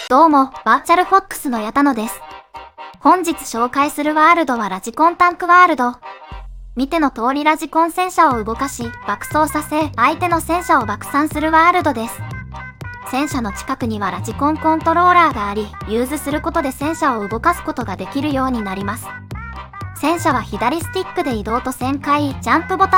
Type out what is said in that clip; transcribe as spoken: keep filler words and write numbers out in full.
どうも、バーチャルフォックスの矢田野です。本日紹介するワールドはラジコンタンクワールド。見ての通りラジコン戦車を動かし、爆走させ、相手の戦車を爆散するワールドです。戦車の近くにはラジコンコントローラーがあり、ユーズすることで戦車を動かすことができるようになります。戦車は左スティックで移動と旋回、ジャンプボタン